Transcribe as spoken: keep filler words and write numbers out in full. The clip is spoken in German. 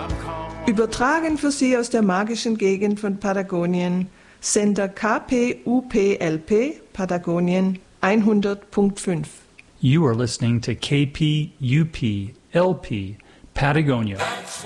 Übertragen für Sie aus der magischen Gegend von Patagonien, Sender K P U P L P, Patagonien hundert Komma fünf. You are listening to K P U P L P, Patagonia.